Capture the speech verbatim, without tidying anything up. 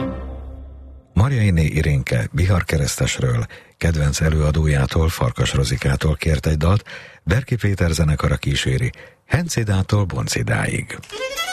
Marjainé Irénke Bihar Keresztesről, kedvenc előadójától, Farkas Rozikától kért egy dalt, Berki Péter zenekara kíséri, Hencédától Boncidáig.